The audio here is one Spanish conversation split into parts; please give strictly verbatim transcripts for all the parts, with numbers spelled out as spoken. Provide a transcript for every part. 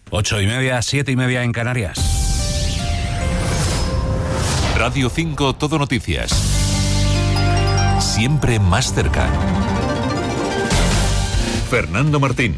Ocho y media, siete y media en Canarias. Radio cinco Todo Noticias. Siempre más cerca. Fernando Martín.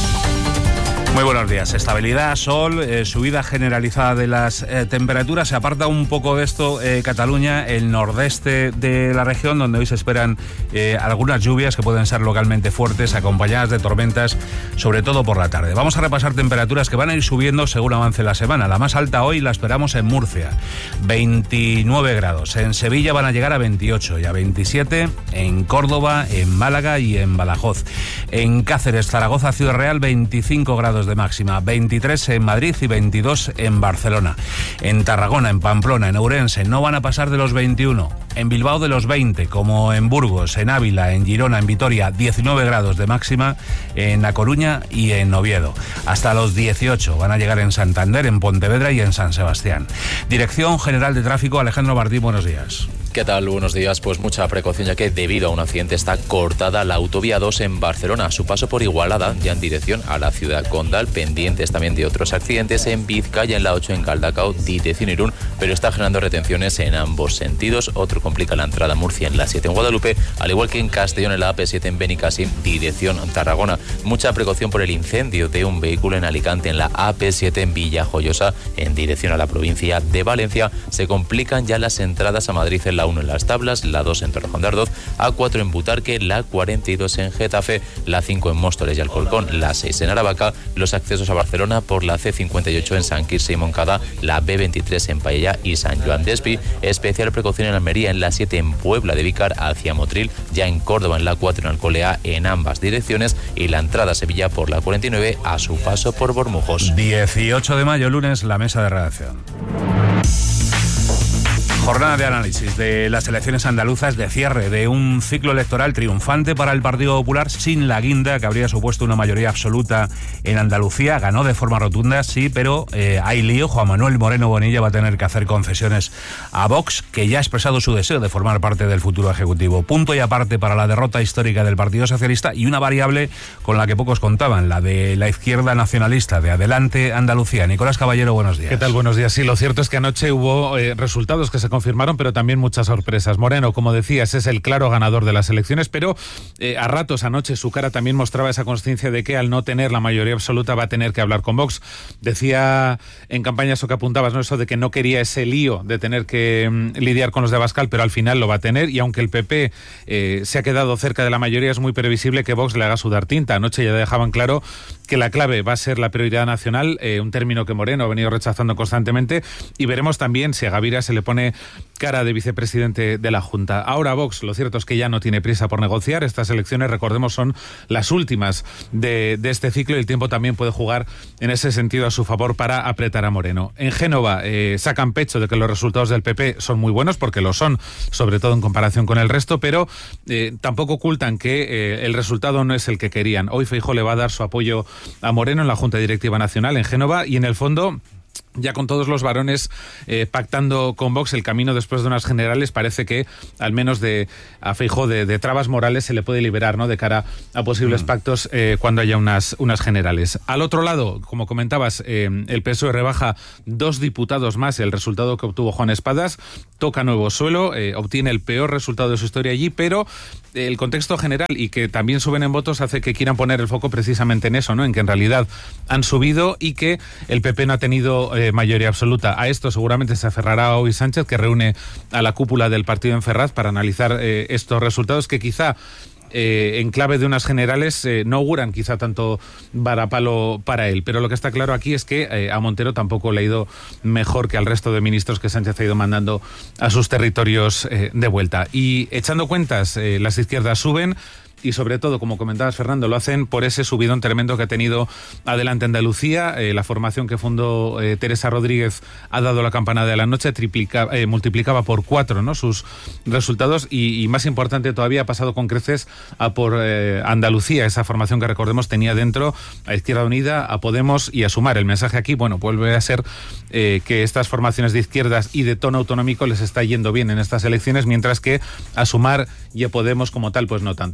Muy buenos días. Estabilidad, sol, eh, subida generalizada de las eh, temperaturas. Se aparta un poco de esto eh, Cataluña, el nordeste de la región, donde hoy se esperan eh, algunas lluvias que pueden ser localmente fuertes, acompañadas de tormentas, sobre todo por la tarde. Vamos a repasar temperaturas que van a ir subiendo según avance la semana. La más alta hoy la esperamos en Murcia, veintinueve grados. En Sevilla van a llegar a veintiocho y a veintisiete en Córdoba, en Málaga y en Badajoz. En Cáceres, Zaragoza, Ciudad Real, veinticinco grados de máxima, veintitrés en Madrid y veintidós en Barcelona. En Tarragona, en Pamplona, en Ourense no van a pasar de los veintiuno. En Bilbao de los veinte, como en Burgos, en Ávila, en Girona, en Vitoria, diecinueve grados de máxima, en A Coruña y en Oviedo. Hasta los dieciocho van a llegar en Santander, en Pontevedra y en San Sebastián. Dirección General de Tráfico, Alejandro Martín, buenos días. ¿Qué tal? Buenos días. Pues mucha precaución, ya que debido a un accidente está cortada la autovía dos en Barcelona, a su paso por Igualada, ya en dirección a la ciudad condal, pendientes también de otros accidentes en Vizcaya, en la ocho en Galdacao, dirección Irún, pero está generando retenciones en ambos sentidos. Otro complica la entrada a Murcia en la siete en Guadalupe, al igual que en Castellón en la A P siete en Benicàssim, dirección Tarragona. Mucha precaución por el incendio de un vehículo en Alicante en la A P siete en Villajoyosa, en dirección a la provincia de Valencia. Se complican ya las entradas a Madrid en la uno en Las Tablas, la dos en Torrejón de Ardoz, A cuatro en Butarque, la cuarenta y dos en Getafe, la cinco en Móstoles y Alcorcón, la seis en Aravaca, los accesos a Barcelona por la C cincuenta y ocho en San Quirze y Moncada, la B veintitrés en Paella y San Joan d'Espí. Especial precaución en Almería, en la siete en Puebla de Vícar hacia Motril, ya en Córdoba en la cuatro en Alcolea en ambas direcciones, y la entrada a Sevilla por la cuarenta y nueve a su paso por Bormujos. dieciocho de mayo, lunes, la mesa de redacción. Jornada de análisis de las elecciones andaluzas, de cierre de un ciclo electoral triunfante para el Partido Popular, sin la guinda que habría supuesto una mayoría absoluta en Andalucía. Ganó de forma rotunda, sí, pero eh, hay lío. Juan Manuel Moreno Bonilla va a tener que hacer concesiones a Vox, que ya ha expresado su deseo de formar parte del futuro Ejecutivo. Punto y aparte para la derrota histórica del Partido Socialista, y una variable con la que pocos contaban, la de la izquierda nacionalista de Adelante Andalucía. Nicolás Caballero, buenos días. ¿Qué tal? Buenos días. Sí, lo cierto es que anoche hubo eh, resultados que se confirmaron, pero también muchas sorpresas. Moreno, como decías, es el claro ganador de las elecciones, pero eh, a ratos anoche su cara también mostraba esa consciencia de que al no tener la mayoría absoluta va a tener que hablar con Vox. Decía en campaña eso que apuntabas, ¿no? Eso de que no quería ese lío de tener que mm, lidiar con los de Abascal, pero al final lo va a tener, y aunque el P P eh, se ha quedado cerca de la mayoría, es muy previsible que Vox le haga sudar tinta. Anoche ya dejaban claro que la clave va a ser la prioridad nacional, eh, un término que Moreno ha venido rechazando constantemente, y veremos también si a Gaviria se le pone cara de vicepresidente de la Junta. Ahora Vox, lo cierto es que ya no tiene prisa por negociar. Estas elecciones, recordemos, son las últimas de, de este ciclo, y el tiempo también puede jugar en ese sentido a su favor para apretar a Moreno. En Génova eh, sacan pecho de que los resultados del P P son muy buenos, porque lo son, sobre todo en comparación con el resto, pero eh, tampoco ocultan que eh, el resultado no es el que querían. Hoy Feijóo le va a dar su apoyo a Moreno en la Junta Directiva Nacional en Génova, y en el fondo, ya con todos los varones eh, pactando con Vox el camino después de unas generales, parece que al menos de a Feijóo de, de trabas morales se le puede liberar, ¿no?, de cara a posibles mm. pactos eh, cuando haya unas, unas generales. Al otro lado, como comentabas, eh, el P S O E rebaja dos diputados más el resultado que obtuvo Juan Espadas, toca nuevo suelo, eh, obtiene el peor resultado de su historia allí, pero el contexto general y que también suben en votos hace que quieran poner el foco precisamente en eso, ¿no?, en que en realidad han subido y que el P P no ha tenido eh, mayoría absoluta. A esto seguramente se aferrará hoy Sánchez, que reúne a la cúpula del partido en Ferraz para analizar eh, estos resultados que quizá Eh, en clave de unas generales eh, no auguran quizá tanto varapalo para él, pero lo que está claro aquí es que eh, a Montero tampoco le ha ido mejor que al resto de ministros que Sánchez ha ido mandando a sus territorios eh, de vuelta. Y echando cuentas, eh, las izquierdas suben, y sobre todo, como comentabas, Fernando, lo hacen por ese subidón tremendo que ha tenido Adelante Andalucía. Eh, la formación que fundó eh, Teresa Rodríguez ha dado la campanada de la noche, triplica, eh, multiplicaba por cuatro, ¿no?, sus resultados, y, y más importante todavía, ha pasado con creces a por eh, Andalucía, esa formación que, recordemos, tenía dentro a Izquierda Unida, a Podemos y a Sumar. El mensaje aquí, bueno, vuelve a ser eh, que estas formaciones de izquierdas y de tono autonómico les está yendo bien en estas elecciones, mientras que a Sumar y a Podemos como tal, pues no tanto. Así que hoy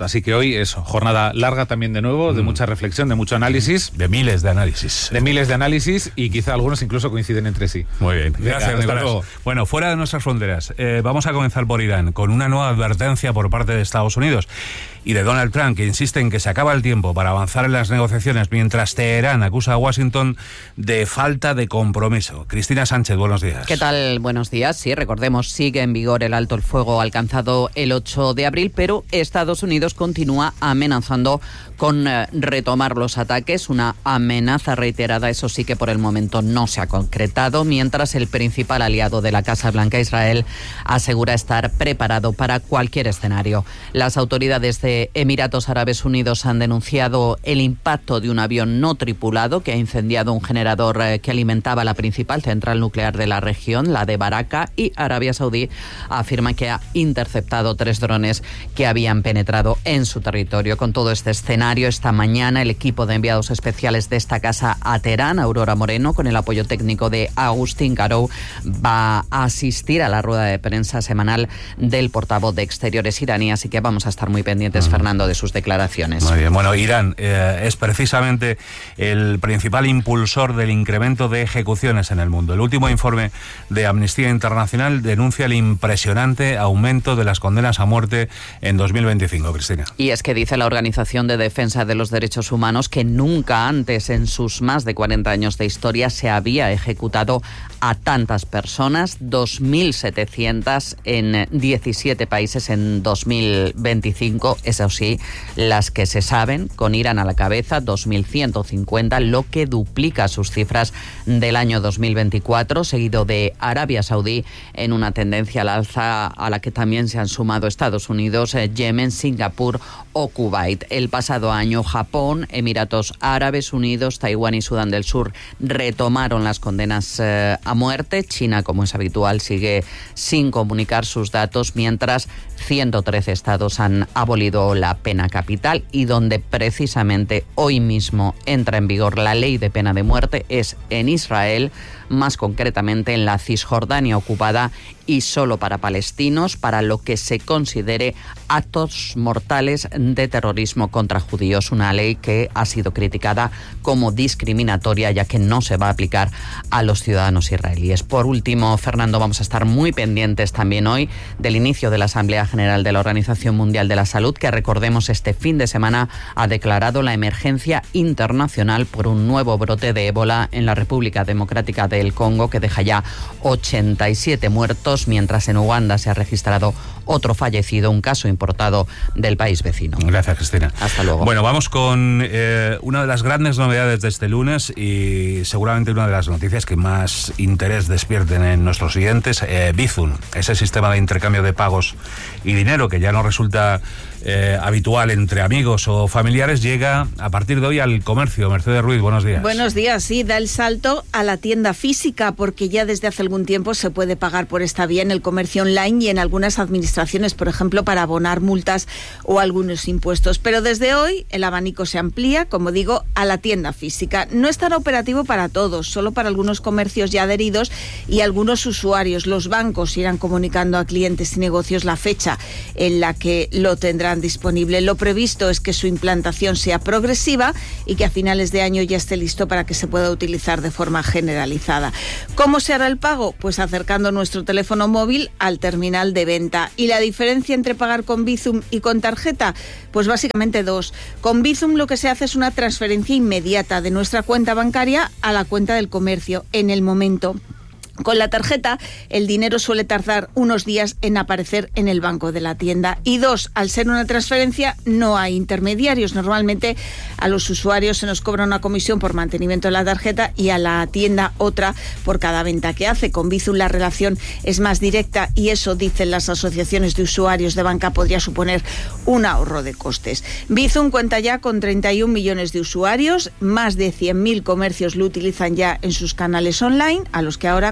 hoy eso, jornada larga también de nuevo, de mm. mucha reflexión, de mucho análisis. De miles de análisis. De miles de análisis y quizá algunos incluso coinciden entre sí. Muy bien, gracias Nicolás. Bueno, fuera de nuestras fronteras, eh, vamos a comenzar por Irán, con una nueva advertencia por parte de Estados Unidos y de Donald Trump, que insiste en que se acaba el tiempo para avanzar en las negociaciones, mientras Teherán acusa a Washington de falta de compromiso. Cristina Sánchez, buenos días. ¿Qué tal? Buenos días. Sí, recordemos, sigue en vigor el alto el fuego alcanzado el ocho de abril, pero Estados Unidos continúa amenazando con eh, retomar los ataques, una amenaza reiterada, eso sí que por el momento no se ha concretado, mientras el principal aliado de la Casa Blanca, Israel, asegura estar preparado para cualquier escenario. Las autoridades de Emiratos Árabes Unidos han denunciado el impacto de un avión no tripulado que ha incendiado un generador eh, que alimentaba la principal central nuclear de la región, la de Baraka, y Arabia Saudí afirma que ha interceptado tres drones que habían penetrado en su territorio. Con todo este escenario, esta mañana el equipo de enviados especiales de esta casa a Teherán, Aurora Moreno, con el apoyo técnico de Agustín Carou, va a asistir a la rueda de prensa semanal del portavoz de Exteriores iraní, así que vamos a estar muy pendientes, Fernando, de sus declaraciones. Muy bien, bueno, Irán eh, es precisamente el principal impulsor del incremento de ejecuciones en el mundo. El último informe de Amnistía Internacional denuncia el impresionante aumento de las condenas a muerte en dos mil veinticinco, Cristina. Y es que dice la Organización de Defensa de los Derechos Humanos que nunca antes en sus más de cuarenta años de historia se había ejecutado a tantas personas, dos mil setecientas en diecisiete países en dos mil veinticinco. Eso sí, las que se saben, con Irán a la cabeza, dos mil ciento cincuenta, lo que duplica sus cifras del año dos mil veinticuatro, seguido de Arabia Saudí, en una tendencia al alza a la que también se han sumado Estados Unidos, Yemen, Singapur o Kuwait. El pasado año, Japón, Emiratos Árabes Unidos, Taiwán y Sudán del Sur retomaron las condenas eh, a muerte. China, como es habitual, sigue sin comunicar sus datos, mientras ciento trece estados han abolido la pena capital, y donde precisamente hoy mismo entra en vigor la ley de pena de muerte es en Israel, más concretamente en la Cisjordania ocupada, y solo para palestinos, para lo que se considere actos mortales de terrorismo contra judíos, una ley que ha sido criticada como discriminatoria, ya que no se va a aplicar a los ciudadanos israelíes. Por último, Fernando, vamos a estar muy pendientes también hoy del inicio de la Asamblea General de la Organización Mundial de la Salud, que, recordemos, este fin de semana ha declarado la emergencia internacional por un nuevo brote de ébola en la República Democrática del Congo, que deja ya ochenta y siete muertos, mientras en Uganda se ha registrado otro fallecido, un caso importado del país vecino. Gracias, Cristina. Hasta luego. Bueno, vamos con eh, una de las grandes novedades de este lunes y seguramente una de las noticias que más interés despierten en nuestros siguientes. eh, Bizum, ese sistema de intercambio de pagos y dinero que ya no resulta eh, habitual entre amigos o familiares, llega a partir de hoy al comercio. Mercedes Ruiz, buenos días. Buenos días, sí, da el salto a la tienda física, porque ya desde hace algún tiempo se puede pagar por esta vía en el comercio online y en algunas administraciones, por ejemplo, para abonar multas o algunos impuestos. Pero desde hoy el abanico se amplía, como digo, a la tienda física. No estará operativo para todos, solo para algunos comercios ya adheridos y algunos usuarios. Los bancos irán comunicando a clientes y negocios la fecha en la que lo tendrán disponible. Lo previsto es que su implantación sea progresiva y que a finales de año ya esté listo para que se pueda utilizar de forma generalizada. ¿Cómo se hará el pago? Pues acercando nuestro teléfono móvil al terminal de venta. ¿Y la diferencia entre pagar con Bizum y con tarjeta? Pues básicamente dos. Con Bizum lo que se hace es una transferencia inmediata de nuestra cuenta bancaria a la cuenta del comercio en el momento. Con la tarjeta, el dinero suele tardar unos días en aparecer en el banco de la tienda. Y dos, al ser una transferencia, no hay intermediarios. Normalmente a los usuarios se nos cobra una comisión por mantenimiento de la tarjeta y a la tienda otra por cada venta que hace. Con Bizum la relación es más directa y eso, dicen las asociaciones de usuarios de banca, podría suponer un ahorro de costes. Bizum cuenta ya con treinta y un millones de usuarios, más de cien mil comercios lo utilizan ya en sus canales online, a los que ahora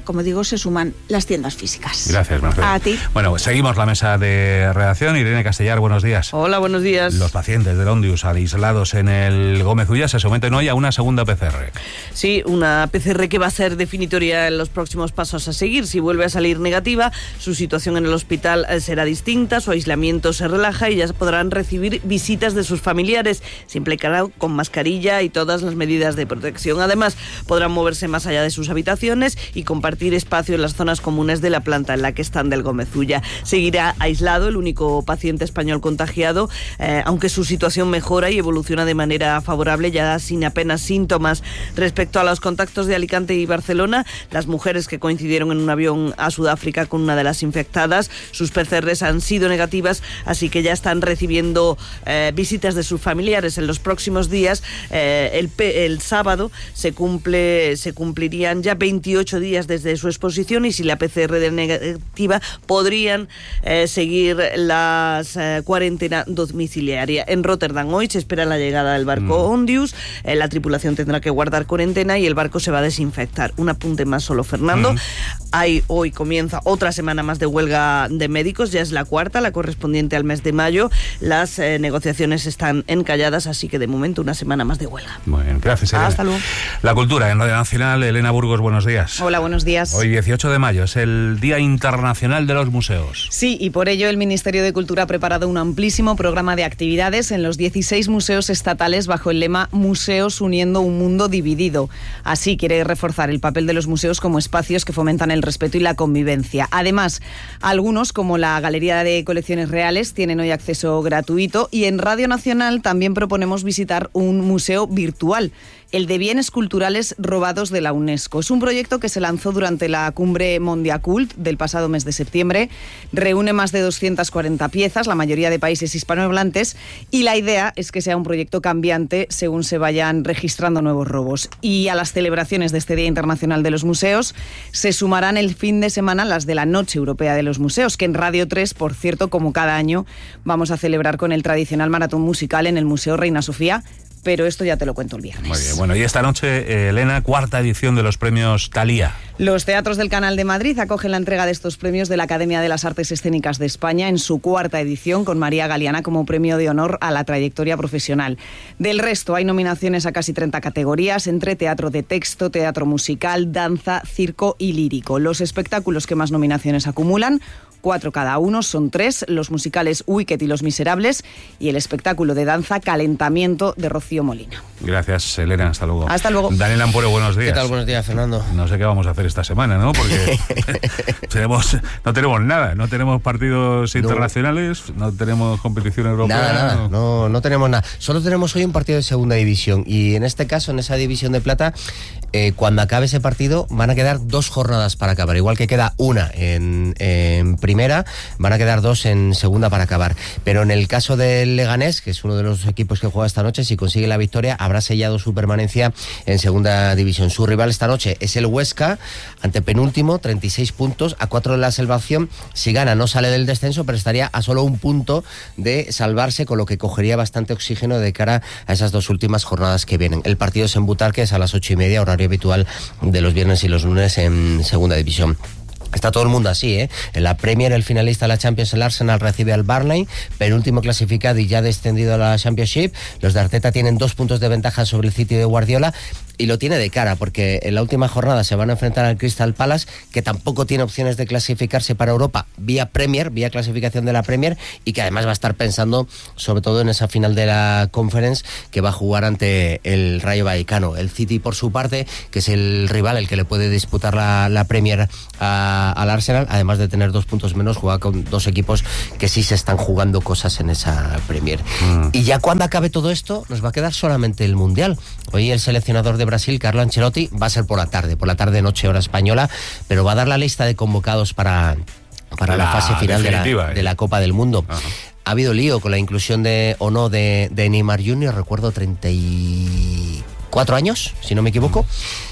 como digo, se suman las tiendas físicas. Gracias, Mercedes. A ti. Bueno, seguimos la mesa de redacción. Irene Castellar, buenos días. Hola, buenos días. Los pacientes del Ondius aislados en el Gómez Ulla se someten hoy a una segunda P C R. Sí, una P C R que va a ser definitoria en los próximos pasos a seguir. Si vuelve a salir negativa, su situación en el hospital será distinta, su aislamiento se relaja y ya podrán recibir visitas de sus familiares, siempre claro, con mascarilla y todas las medidas de protección. Además, podrán moverse más allá de sus habitaciones y compartir espacio en las zonas comunes de la planta en la que están del Gómez Ulla. Seguirá aislado el único paciente español contagiado, eh, aunque su situación mejora y evoluciona de manera favorable, ya sin apenas síntomas. Respecto a los contactos de Alicante y Barcelona, las mujeres que coincidieron en un avión a Sudáfrica con una de las infectadas, sus P C Rs han sido negativas, así que ya están recibiendo eh, visitas de sus familiares. En los próximos días, eh, el, el sábado, se cumple se cumplirían ya veintiocho días desde su exposición y si la P C R de negativa podrían eh, seguir la eh, cuarentena domiciliaria. En Rotterdam hoy se espera la llegada del barco mm. Ondius, eh, la tripulación tendrá que guardar cuarentena y el barco se va a desinfectar. Un apunte más solo, Fernando. Mm. Hay, hoy comienza otra semana más de huelga de médicos, ya es la cuarta, la correspondiente al mes de mayo. Las eh, negociaciones están encalladas, así que de momento una semana más de huelga. Muy bien, gracias, Elena. Hasta luego. La cultura en Radio Nacional, Elena Burgos, buenos días. Hola, buenos días. Hoy dieciocho de mayo es el Día Internacional de los Museos. Sí, y por ello el Ministerio de Cultura ha preparado un amplísimo programa de actividades en los dieciséis museos estatales bajo el lema Museos uniendo un mundo dividido. Así quiere reforzar el papel de los museos como espacios que fomentan el respeto y la convivencia. Además, algunos, como la Galería de Colecciones Reales, tienen hoy acceso gratuito y en Radio Nacional también proponemos visitar un museo virtual, el de Bienes Culturales Robados de la UNESCO. Es un proyecto que se lanzó durante la cumbre Mondiacult del pasado mes de septiembre. Reúne más de doscientas cuarenta piezas, la mayoría de países hispanohablantes, y la idea es que sea un proyecto cambiante según se vayan registrando nuevos robos. Y a las celebraciones de este Día Internacional de los Museos se sumarán el fin de semana las de la Noche Europea de los Museos, que en Radio tres, por cierto, como cada año, vamos a celebrar con el tradicional maratón musical en el Museo Reina Sofía, pero esto ya te lo cuento el viernes. Muy bien, bueno, y esta noche, eh, Elena, cuarta edición de los premios Thalía. Los teatros del Canal de Madrid acogen la entrega de estos premios de la Academia de las Artes Escénicas de España en su cuarta edición, con María Galeana como premio de honor a la trayectoria profesional. Del resto, hay nominaciones a casi treinta categorías, entre teatro de texto, teatro musical, danza, circo y lírico. Los espectáculos que más nominaciones acumulan, cuatro cada uno, son tres, los musicales Wicked y Los Miserables y el espectáculo de danza Calentamiento de Rocío Molina. Gracias, Elena, hasta luego. Hasta luego. Daniel Ampuero, buenos días. ¿Qué tal? Buenos días, Fernando. No sé qué vamos a hacer esta semana, ¿no? Porque tenemos, no tenemos nada, no tenemos partidos no. internacionales, no tenemos competición europea. Nada, nada, no. no, no tenemos nada. Solo tenemos hoy un partido de segunda división y en este caso, en esa división de plata, eh, cuando acabe ese partido van a quedar dos jornadas para acabar, igual que queda una en, en primera, van a quedar dos en segunda para acabar. Pero en el caso del Leganés, que es uno de los equipos que juega esta noche, si consigue la victoria, habrá sellado su permanencia en segunda división. Su rival esta noche es el Huesca, antepenúltimo, treinta y seis puntos, a cuatro de la salvación. Si gana, no sale del descenso, pero estaría a solo un punto de salvarse, con lo que cogería bastante oxígeno de cara a esas dos últimas jornadas que vienen. El partido es en Butarque, es a las ocho y media, horario habitual de los viernes y los lunes en segunda división. Está todo el mundo así, ¿eh? En la Premier, el finalista de la Champions, el Arsenal, recibe al Burnley, penúltimo clasificado y ya descendido a la Championship. Los de Arteta tienen dos puntos de ventaja sobre el City de Guardiola, y lo tiene de cara, porque en la última jornada se van a enfrentar al Crystal Palace, que tampoco tiene opciones de clasificarse para Europa vía Premier, vía clasificación de la Premier, y que además va a estar pensando sobre todo en esa final de la Conference que va a jugar ante el Rayo Vallecano. El City, por su parte, que es el rival, el que le puede disputar la, la Premier a, al Arsenal, además de tener dos puntos menos, juega con dos equipos que sí se están jugando cosas en esa Premier. Mm. Y ya cuando acabe todo esto, nos va a quedar solamente el Mundial. Hoy el seleccionador de Brasil, Carlo Ancelotti, va a ser por la tarde, por la tarde noche hora española, pero va a dar la lista de convocados para, para la, la fase final de la, eh. de la Copa del Mundo. Ajá. Ha habido lío con la inclusión de o no de, de Neymar junior, recuerdo treinta y cuatro años, si no me equivoco.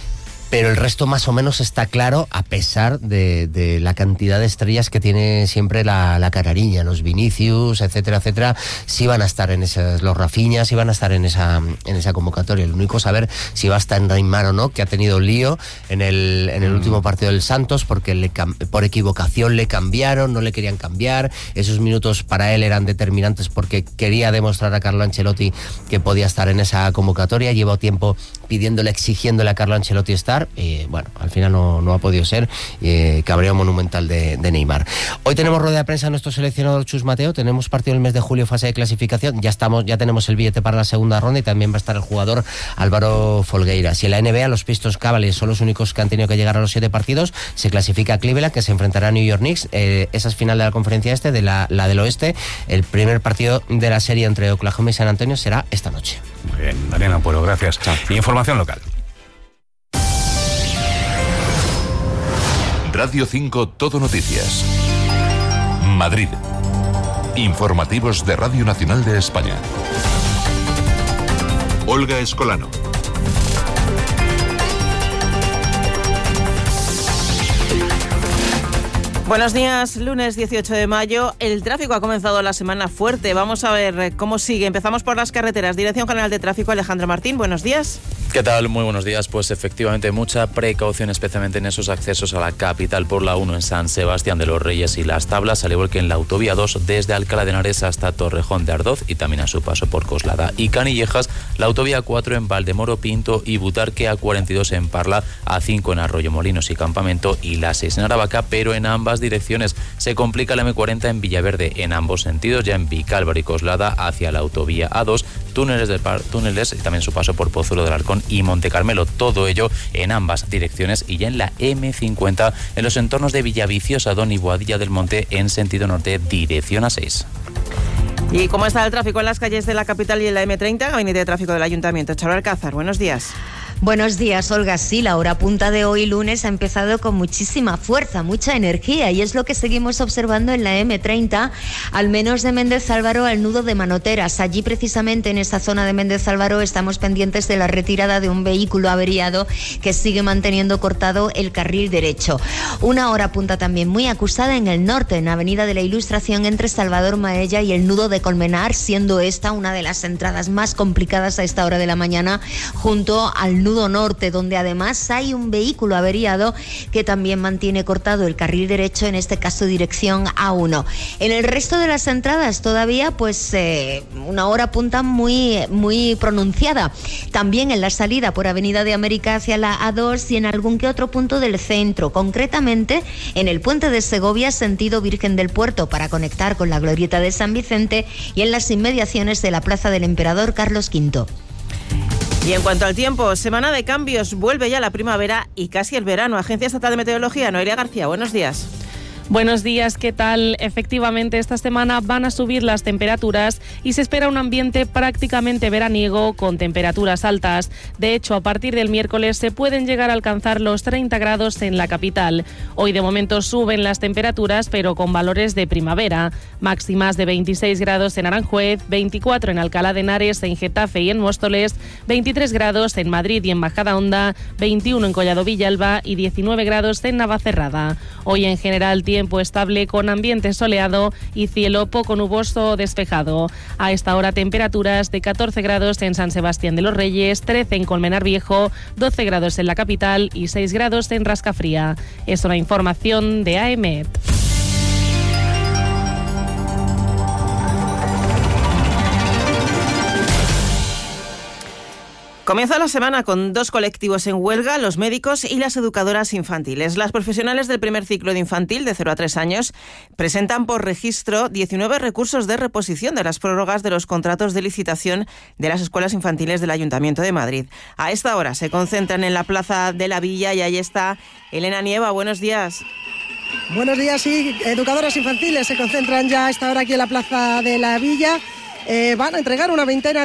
pero el resto más o menos está claro, a pesar de, de la cantidad de estrellas que tiene siempre la, la Canariña, los Vinicius, etcétera, etcétera, sí van a estar en esas, los Rafinha sí van a estar en esa, en esa convocatoria. Lo único es saber si va a estar en Neymar o no, que ha tenido lío en el, en el último partido del Santos, porque le, por equivocación le cambiaron, no le querían cambiar, esos minutos para él eran determinantes porque quería demostrar a Carlo Ancelotti que podía estar en esa convocatoria, llevó tiempo pidiéndole, exigiéndole a Carlo Ancelotti estar. Eh, bueno, al final no, no ha podido ser. Eh, cabreo monumental de, de Neymar. Hoy tenemos rueda de prensa a nuestro seleccionador Chus Mateo. Tenemos partido el mes de julio, fase de clasificación. Ya estamos, ya tenemos el billete para la segunda ronda y también va a estar el jugador Álvaro Folgueiras. Y en la N B A, los Pistons Cavaliers son los únicos que han tenido que llegar a los siete partidos. Se clasifica a Cleveland, que se enfrentará a New York Knicks. Eh, esa es final de la conferencia este, de la, la del oeste. El primer partido de la serie entre Oklahoma y San Antonio será esta noche. Muy bien, Mariana Puero, gracias. Chao. Y información local. Radio cinco Todo Noticias. Madrid. Informativos de Radio Nacional de España. Olga Escolano. Buenos días, lunes dieciocho de mayo. El tráfico ha comenzado la semana fuerte. Vamos a ver cómo sigue. Empezamos por las carreteras. Dirección General de Tráfico, Alejandro Martín, buenos días. ¿Qué tal? Muy buenos días. Pues efectivamente mucha precaución, especialmente en esos accesos a la capital por la uno en San Sebastián de los Reyes y Las Tablas, al igual que en la autovía dos desde Alcalá de Henares hasta Torrejón de Ardoz y también a su paso por Coslada y Canillejas, la autovía cuatro en Valdemoro, Pinto y Butarque, a cuarenta y dos en Parla, a cinco en Arroyo Molinos y Campamento y la seis en Aravaca, pero en ambas direcciones. Se complica la eme cuarenta en Villaverde en ambos sentidos, ya en Vicálvaro y Coslada hacia la autovía A dos, túneles de par, túneles y también su paso por Pozuelo del Arcón y Monte Carmelo, todo ello en ambas direcciones, y ya en la eme cincuenta en los entornos de Villaviciosa, Don y Boadilla del Monte en sentido norte, dirección A seis. ¿Y cómo está el tráfico en las calles de la capital y en la eme treinta? Gabinete de Tráfico del Ayuntamiento. Charo Alcázar, buenos días. Buenos días, Olga. Sí, la hora punta de hoy lunes ha empezado con muchísima fuerza, mucha energía, y es lo que seguimos observando en la eme treinta, al menos de Méndez Álvaro al nudo de Manoteras. Allí, precisamente en esta zona de Méndez Álvaro, estamos pendientes de la retirada de un vehículo averiado que sigue manteniendo cortado el carril derecho. Una hora punta también muy acusada en el norte, en Avenida de la Ilustración entre Salvador Maella y el nudo de Colmenar, siendo esta una de las entradas más complicadas a esta hora de la mañana, junto al nudo nudo norte, donde además hay un vehículo averiado que también mantiene cortado el carril derecho, en este caso dirección A uno. En el resto de las entradas todavía pues eh, una hora punta muy, muy pronunciada. También en la salida por Avenida de América hacia la A dos y en algún que otro punto del centro, concretamente en el puente de Segovia sentido Virgen del Puerto para conectar con la glorieta de San Vicente y en las inmediaciones de la Plaza del Emperador Carlos quinto. Y en cuanto al tiempo, semana de cambios, vuelve ya la primavera y casi el verano. Agencia Estatal de Meteorología, Noelia García, buenos días. Buenos días, ¿qué tal? Efectivamente, esta semana van a subir las temperaturas y se espera un ambiente prácticamente veraniego con temperaturas altas. De hecho, a partir del miércoles se pueden llegar a alcanzar los treinta grados en la capital. Hoy de momento suben las temperaturas, pero con valores de primavera. Máximas de veintiséis grados en Aranjuez, veinticuatro en Alcalá de Henares, en Getafe y en Móstoles, veintitrés grados en Madrid y en Majadahonda, veintiuno en Collado Villalba y diecinueve grados en Navacerrada. Hoy en general tiempo Tiempo estable con ambiente soleado y cielo poco nuboso o despejado. A esta hora temperaturas de catorce grados en San Sebastián de los Reyes, trece en Colmenar Viejo, doce grados en la capital y seis grados en Rascafría. Es una información de A E M E T. Comienza la semana con dos colectivos en huelga, los médicos y las educadoras infantiles. Las profesionales del primer ciclo de infantil de cero a tres años presentan por registro diecinueve recursos de reposición de las prórrogas de los contratos de licitación de las escuelas infantiles del Ayuntamiento de Madrid. A esta hora se concentran en la Plaza de la Villa y ahí está Elena Nieva. Buenos días. Buenos días, sí. Educadoras infantiles se concentran ya a esta hora aquí en la Plaza de la Villa. Eh, van a entregar una veintena